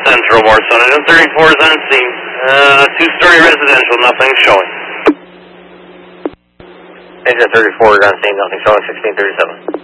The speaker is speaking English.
Central Warsaw. 34 is on scene. Two-story residential, nothing showing. Engine 34 is on scene, nothing showing, 1637.